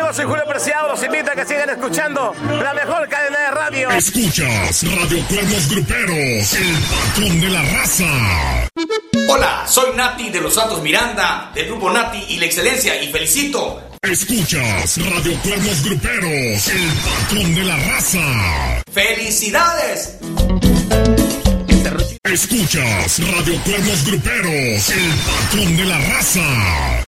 amigos, soy Julio Preciado. Los invito a que sigan escuchando la mejor cadena de radio. Escuchas Radio Cuernos Gruperos, el patrón de la raza. Hola, soy Nati de los Santos Miranda, del grupo Nati y la Excelencia, y felicito. Escuchas Radio Cuernos Gruperos, el patrón de la raza. ¡Felicidades! Escuchas Radio Cuernos Gruperos, el patrón de la raza.